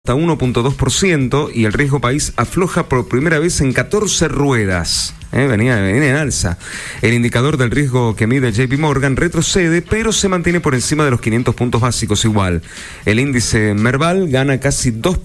hasta 1.2% y el riesgo país afloja por primera vez en 14 ruedas. Venía en alza. El indicador del riesgo que mide JP Morgan retrocede, pero se mantiene por encima de los 500 puntos básicos igual. El índice Merval gana casi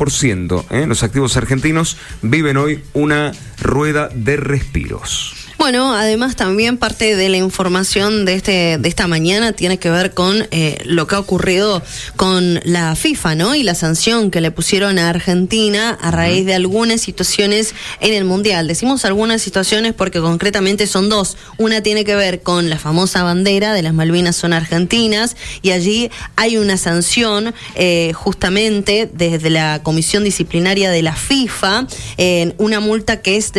2%. Los activos argentinos viven hoy una rueda de respiros. Bueno, además también parte de la información de esta mañana tiene que ver con lo que ha ocurrido con la FIFA, ¿no? Y la sanción que le pusieron a Argentina a raíz de algunas situaciones en el Mundial. Decimos algunas situaciones porque concretamente son dos. Una tiene que ver con la famosa bandera de las Malvinas son argentinas y allí hay una sanción justamente desde la Comisión Disciplinaria de la FIFA, una multa que es de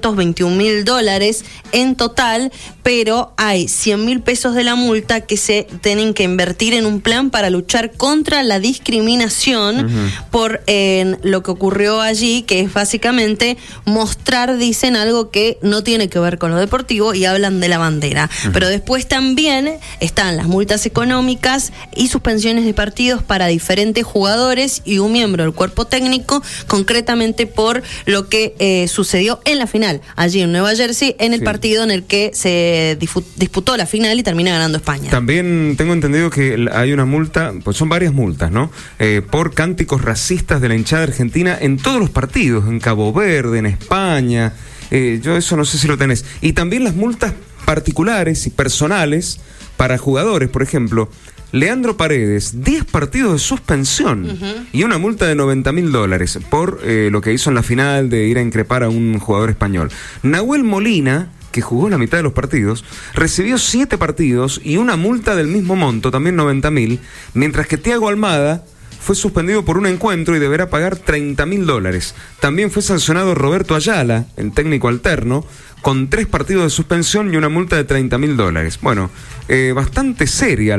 $321.000 en total, pero hay 100.000 pesos de la multa que se tienen que invertir en un plan para luchar contra la discriminación por lo que ocurrió allí, que es básicamente mostrar, dicen, algo que no tiene que ver con lo deportivo y hablan de la bandera. Pero después también están las multas económicas y suspensiones de partidos para diferentes jugadores y un miembro del cuerpo técnico, concretamente por lo que sucedió en la final, allí en Nueva Jersey, en el partido en el que se disputó la final y termina ganando España. También tengo entendido que hay una multa, pues son varias multas, ¿no? Por cánticos racistas de la hinchada argentina en todos los partidos, en Cabo Verde, en España. Yo eso no sé si lo tenés. Y también las multas particulares y personales para jugadores, por ejemplo. Leandro Paredes, 10 partidos de suspensión y una multa de $90.000 por lo que hizo en la final de ir a increpar a un jugador español. Nahuel Molina, que jugó la mitad de los partidos, recibió 7 partidos y una multa del mismo monto, también $90.000, mientras que Thiago Almada fue suspendido por un encuentro y deberá pagar $30.000. También fue sancionado Roberto Ayala, el técnico alterno, con 3 partidos de suspensión y una multa de $30.000. Bueno, bastante seria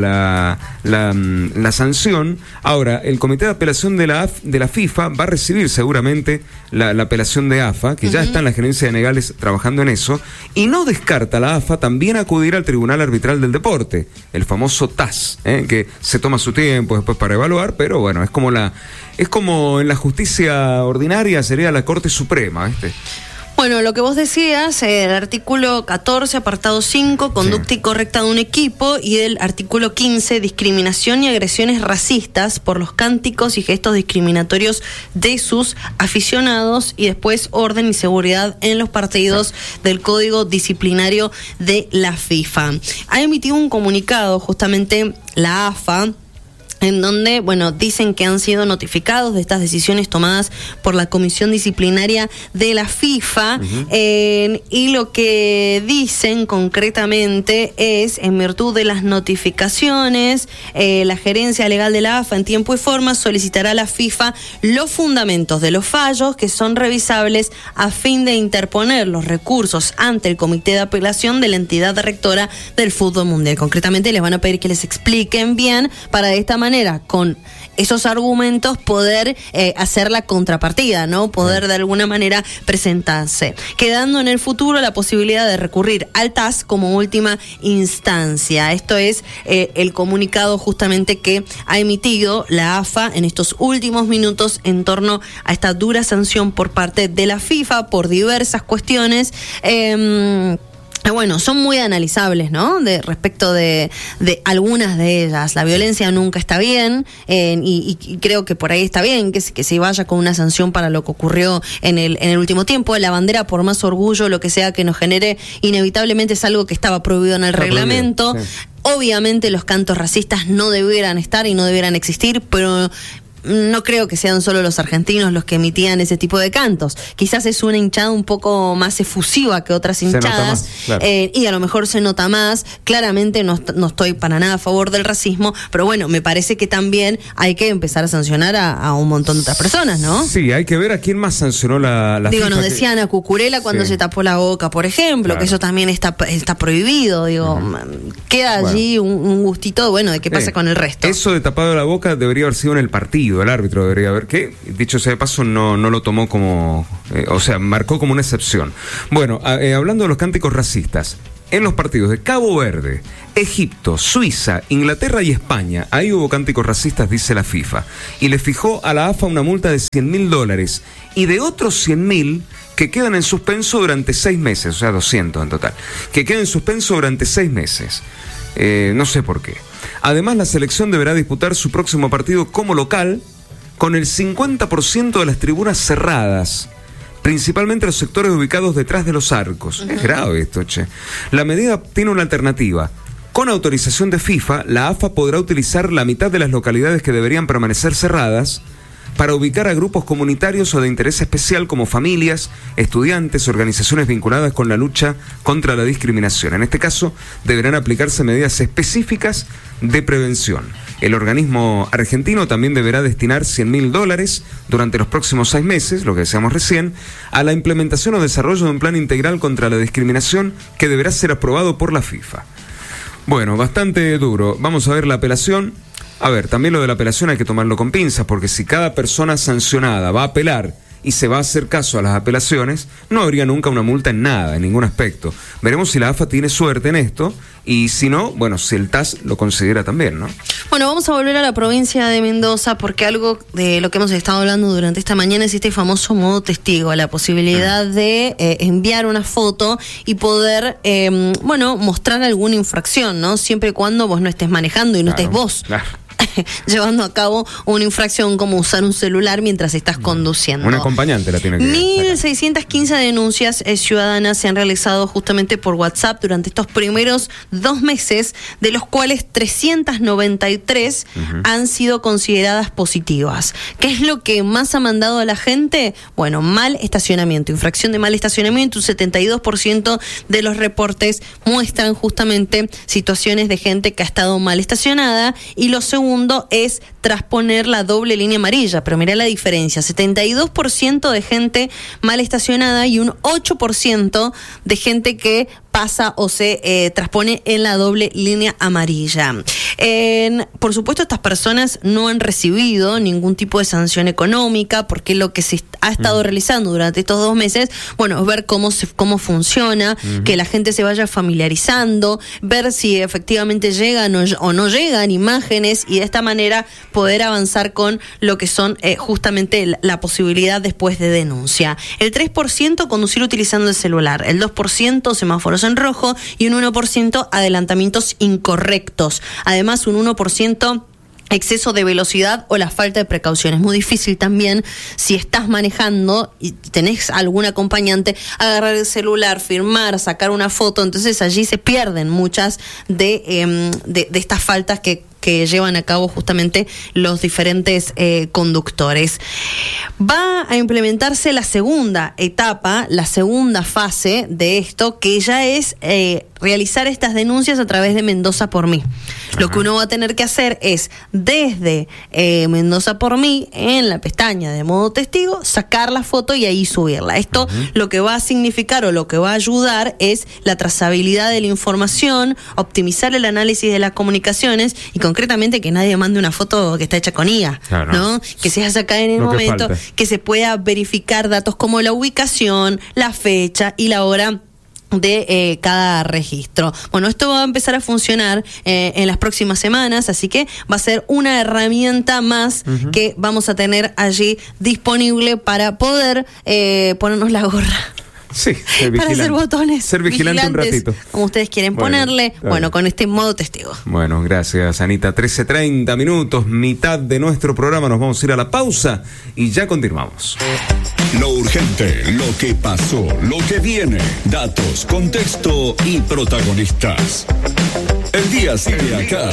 la sanción. Ahora, el Comité de Apelación de la FIFA va a recibir seguramente la apelación de AFA, que ya está en la gerencia de Negales trabajando en eso, y no descarta la AFA también acudir al Tribunal Arbitral del Deporte, el famoso TAS, que se toma su tiempo después para evaluar, pero bueno, es como en la justicia ordinaria sería la Corte Suprema, ¿viste? Bueno, lo que vos decías, el artículo 14, apartado 5, conducta incorrecta de un equipo, y el artículo 15, discriminación y agresiones racistas por los cánticos y gestos discriminatorios de sus aficionados, y después orden y seguridad en los partidos del Código Disciplinario de la FIFA. Ha emitido un comunicado justamente la AFA, en donde, bueno, dicen que han sido notificados de estas decisiones tomadas por la Comisión Disciplinaria de la FIFA, y lo que dicen concretamente es, en virtud de las notificaciones, la gerencia legal de la AFA en tiempo y forma solicitará a la FIFA los fundamentos de los fallos que son revisables a fin de interponer los recursos ante el Comité de Apelación de la entidad rectora del fútbol mundial. Concretamente les van a pedir que les expliquen bien para de esta manera, con esos argumentos, poder hacer la contrapartida, ¿no? Poder de alguna manera presentarse, quedando en el futuro la posibilidad de recurrir al TAS como última instancia. Esto es el comunicado justamente que ha emitido la AFA en estos últimos minutos en torno a esta dura sanción por parte de la FIFA por diversas cuestiones. Bueno, son muy analizables, ¿no? Respecto de algunas de ellas. La violencia nunca está bien, y creo que por ahí está bien que se vaya con una sanción para lo que ocurrió en el último tiempo. La bandera, por más orgullo, lo que sea que nos genere, inevitablemente es algo que estaba prohibido en el reglamento. Sí. Obviamente los cantos racistas no debieran estar y no debieran existir, pero no creo que sean solo los argentinos los que emitían ese tipo de cantos. Quizás es una hinchada un poco más efusiva que otras hinchadas, claro. Y a lo mejor se nota más. Claramente no estoy para nada a favor del racismo, pero bueno, me parece que también hay que empezar a sancionar a un montón de otras personas, ¿no? Sí, hay que ver a quién más sancionó la FIFA. Nos decían a Cucurella cuando se tapó la boca, por ejemplo, que eso también está prohibido. Queda allí un gustito, bueno, de qué pasa con el resto. Eso de tapado la boca debería haber sido en el partido. El árbitro debería haber, que dicho sea de paso no lo tomó como, marcó como una excepción. Bueno, hablando de los cánticos racistas, en los partidos de Cabo Verde, Egipto, Suiza, Inglaterra y España, ahí hubo cánticos racistas, dice la FIFA, y le fijó a la AFA una multa de $100.000 y de otros 100.000 que quedan en suspenso durante 6 meses, o sea, 200 en total, que quedan en suspenso durante 6 meses. No sé por qué. Además, la selección deberá disputar su próximo partido como local con el 50% de las tribunas cerradas, principalmente los sectores ubicados detrás de los arcos. Es grave esto, che. La medida tiene una alternativa. Con autorización de FIFA, la AFA podrá utilizar la mitad de las localidades que deberían permanecer cerradas para ubicar a grupos comunitarios o de interés especial como familias, estudiantes, organizaciones vinculadas con la lucha contra la discriminación. En este caso, deberán aplicarse medidas específicas de prevención. El organismo argentino también deberá destinar $100.000 durante los próximos 6 meses, lo que decíamos recién, a la implementación o desarrollo de un plan integral contra la discriminación que deberá ser aprobado por la FIFA. Bueno, bastante duro. Vamos a ver la apelación. A ver, también lo de la apelación hay que tomarlo con pinzas, porque si cada persona sancionada va a apelar y se va a hacer caso a las apelaciones, no habría nunca una multa en nada, en ningún aspecto. Veremos si la AFA tiene suerte en esto, y si no, bueno, si el TAS lo considera también, ¿no? Bueno, vamos a volver a la provincia de Mendoza, porque algo de lo que hemos estado hablando durante esta mañana es este famoso modo testigo, la posibilidad de enviar una foto y poder, mostrar alguna infracción, ¿no? Siempre y cuando vos no estés manejando y no estés vos. Claro. Llevando a cabo una infracción como usar un celular mientras estás conduciendo. Un acompañante la tiene que 1.615 denuncias ciudadanas se han realizado justamente por WhatsApp durante estos primeros 2 meses, de los cuales 393 han sido consideradas positivas. ¿Qué es lo que más ha mandado a la gente? Bueno, mal estacionamiento, infracción de mal estacionamiento. Un 72% de los reportes muestran justamente situaciones de gente que ha estado mal estacionada, y lo segundo es trasponer la doble línea amarilla. Pero mirá la diferencia, 72% de gente mal estacionada y un 8% de gente que pasa o se transpone en la doble línea amarilla. Por supuesto, estas personas no han recibido ningún tipo de sanción económica, porque lo que se ha estado realizando durante estos 2 meses, bueno, es ver cómo funciona, que la gente se vaya familiarizando, ver si efectivamente llegan o no llegan imágenes, y de esta manera poder avanzar con lo que son justamente la posibilidad después de denuncia. El 3% conducir utilizando el celular, el 2% semáforos en rojo y un 1% adelantamientos incorrectos. Además, un 1% exceso de velocidad o la falta de precaución. Es muy difícil también, si estás manejando y tenés algún acompañante, agarrar el celular, firmar, sacar una foto. Entonces allí se pierden muchas de estas faltas que llevan a cabo justamente los diferentes conductores. Va a implementarse la segunda etapa, la segunda fase de esto, que ya es realizar estas denuncias a través de Mendoza por mí. Lo que uno va a tener que hacer es, desde Mendoza por mí, en la pestaña de modo testigo, sacar la foto y ahí subirla. Esto lo que va a significar, o lo que va a ayudar, es la trazabilidad de la información, optimizar el análisis de las comunicaciones, y concretamente que nadie mande una foto que está hecha con IA, claro, ¿no? Que sea sacada en el momento, que se pueda verificar datos como la ubicación, la fecha y la hora de cada registro. Bueno, esto va a empezar a funcionar en las próximas semanas, así que va a ser una herramienta más que vamos a tener allí disponible para poder ponernos la gorra. Sí, para hacer botones. Ser vigilante un ratito. Como ustedes quieren ponerle, con este modo testigo. Bueno, gracias, Anita. 13:30 minutos, mitad de nuestro programa. Nos vamos a ir a la pausa y ya continuamos. Lo urgente, lo que pasó, lo que viene, datos, contexto y protagonistas. El día sigue acá.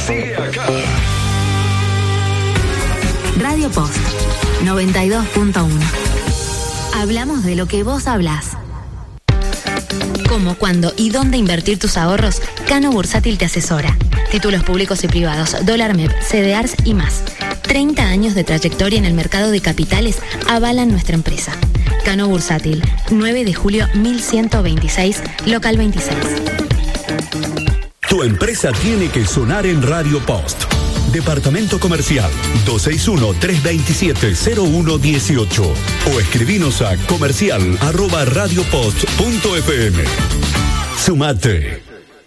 Radio Post 92.1. Hablamos de lo que vos hablás. Cómo, cuándo y dónde invertir tus ahorros, Cano Bursátil te asesora. Títulos públicos y privados, dólar MEP, CDRs y más. 30 años de trayectoria en el mercado de capitales avalan nuestra empresa. Cano Bursátil, 9 de julio 1126, local 26. Tu empresa tiene que sonar en Radio Post. Departamento Comercial 261-327-0118 o escribinos a comercial@radiopost.fm. Sumate.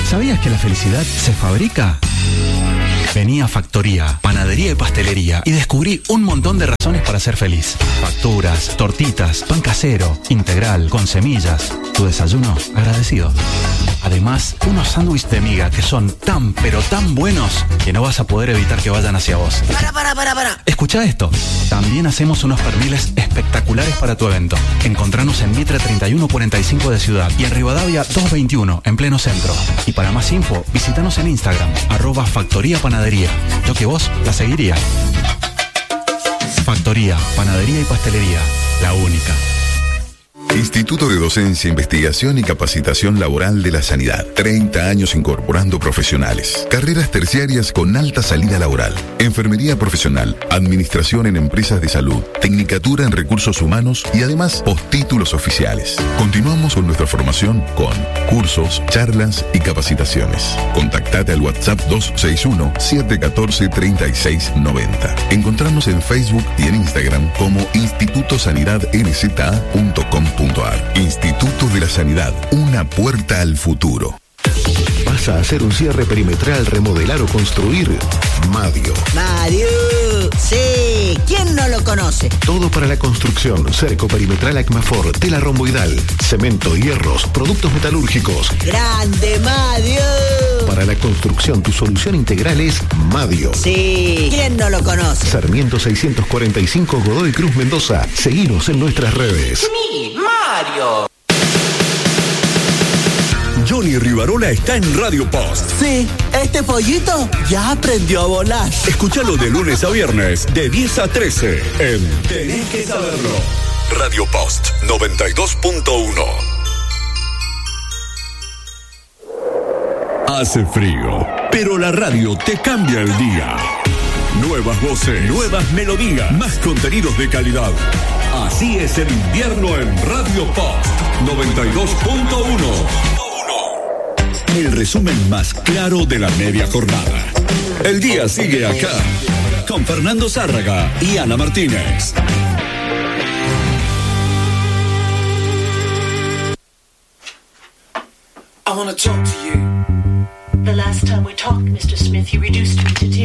¿Sabías que la felicidad se fabrica? Vení a Factoría, panadería y pastelería y descubrí un montón de razones para ser feliz. Facturas, tortitas, pan casero, integral, con semillas. Tu desayuno agradecido. Además, unos sándwiches de miga que son tan pero tan buenos que no vas a poder evitar que vayan hacia vos. Para. Escucha esto. También hacemos unos perniles espectaculares para tu evento. Encontranos en Mitre 3145 de Ciudad y en Rivadavia 221 en pleno centro. Y para más info, visitanos en Instagram, @Factoría Panadería. Yo que vos la seguiría. Factoría, panadería y pastelería. La única. Instituto de Docencia, Investigación y Capacitación Laboral de la Sanidad. 30 años incorporando profesionales. Carreras terciarias con alta salida laboral. Enfermería profesional, administración en empresas de salud, tecnicatura en recursos humanos y además postítulos oficiales. Continuamos con nuestra formación con cursos, charlas y capacitaciones. Contactate al WhatsApp 261-714-3690. Encontrarnos en Facebook y en Instagram como institutosanidadnza.com.ar. Instituto de la Sanidad, una puerta al futuro. ¿Vas a hacer un cierre perimetral, remodelar o construir? Madio. Madio, sí, ¿quién no lo conoce? Todo para la construcción, cerco perimetral Acmafor, tela romboidal, cemento, hierros, productos metalúrgicos. ¡Grande, Madio! Para la construcción, tu solución integral es Madio. Sí, ¿quién no lo conoce? Sarmiento 645, Godoy Cruz, Mendoza. Seguinos en nuestras redes. ¡Mi Mario! Johnny Rivarola está en Radio Post. Sí, este pollito ya aprendió a volar. Escúchalo de lunes a viernes, de 10 a 13, en Tenés que saberlo. Radio Post 92.1. Hace frío, pero la radio te cambia el día. Nuevas voces, nuevas melodías, más contenidos de calidad. Así es el invierno en Radio Post 92.1. El resumen más claro de la media jornada. El día sigue acá, con Fernando Zárraga y Ana Martínez. I want to talk to you. The last time we talked, Mr. Smith, you reduced me to tears.